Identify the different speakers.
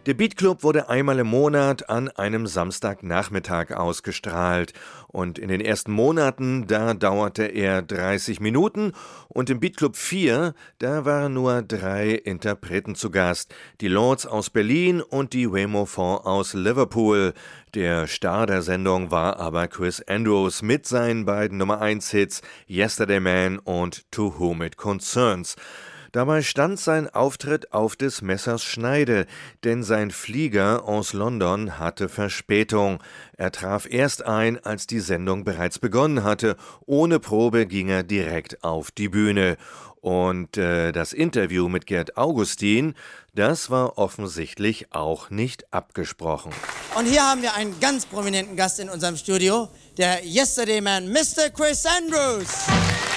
Speaker 1: Der Beat Club wurde einmal im Monat an einem Samstagnachmittag ausgestrahlt. Und in den ersten Monaten, da dauerte er 30 Minuten. Und im Beat Club 4, da waren nur 3 Interpreten zu Gast. Die Lords aus Berlin und die Wemophon aus Liverpool. Der Star der Sendung war aber Chris Andrews mit seinen beiden Nummer-1-Hits Yesterday Man und To Whom It Concerns. Dabei stand sein Auftritt auf des Messers Schneide, denn sein Flieger aus London hatte Verspätung. Er traf erst ein, als die Sendung bereits begonnen hatte. Ohne Probe ging er direkt auf die Bühne. Und das Interview mit Gerd Augustin, das war offensichtlich auch nicht abgesprochen.
Speaker 2: Und hier haben wir einen ganz prominenten Gast in unserem Studio, der Yesterday Man, Mr. Chris Andrews.